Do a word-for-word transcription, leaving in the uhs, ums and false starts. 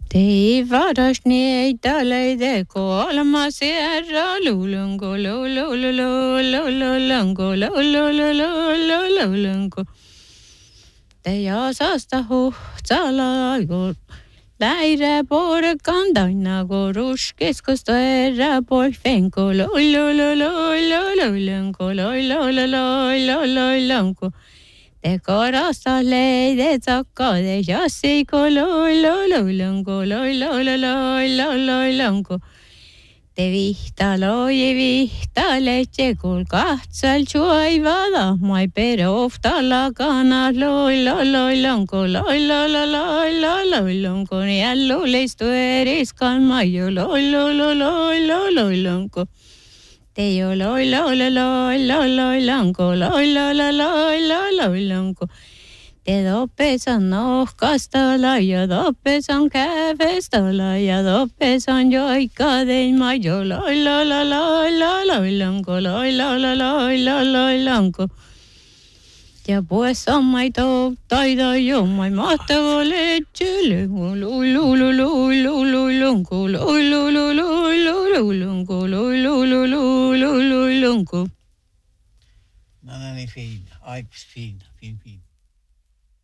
Te varas ni dale de colma sierra lulungo lo lo lo lo lo lo lungo lo lo lo lo lo lo lungo. Te jasasta hu tsala go Daire por kandaina gorus keskustöra por fenko lo lo lo lo lo lo lungo lo lo lo lo lo lo lungo. Te korasta leide takka de jassiko lo lo lo lungo lo lo lo lo lo lo lungo. Te vihta loi vihta letse kul kahtsal chuivada mai perofta lakana loi lo lo lungo lo lo lo lo lo lo lungo ni allu leistu eris kalmajo lo lo lo lo lo lo lungo. Te jo loi lo lo lo lo lo lungo lo lo lo lo lo lo lungo. Te doppesan nohkastala ja doppesan kävestala ja doppesan joikkadein majo loi lo lo lo lo lo lungo loi lo lo lo lo lo lungo. Ja puessa mai to taida jo mai mahtava letsyle lu lu lu lu lu lu lungo loi lu lu lu lu lu lungo loi lu lu lu lu lu lungo. No, no, niin fin. Aiks fin, fin, fin.